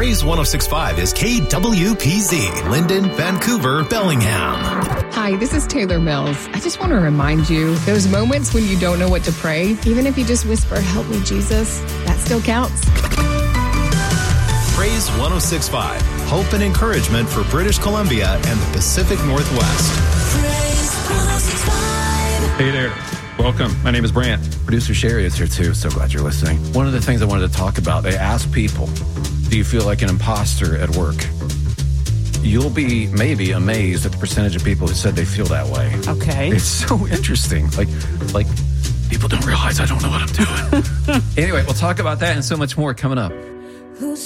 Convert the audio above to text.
Praise 106.5 is KWPZ, Linden, Vancouver, Bellingham. Hi, this is Taylor Mills. I just want to remind you, those moments when you don't know what to pray, even if you just whisper, "Help me, Jesus," that still counts. Praise 106.5, hope and encouragement for British Columbia and the Pacific Northwest. Praise 106.5. Hey there. Welcome. My name is Brant. Producer Sherry is here too. So glad you're listening. One of the things I wanted to talk about, they asked people, do you feel like an imposter at work? You'll be maybe amazed at the percentage of people who said they feel that way. Okay. It's so interesting. Like people don't realize I don't know what I'm doing. Anyway, we'll talk about that and so much more coming up.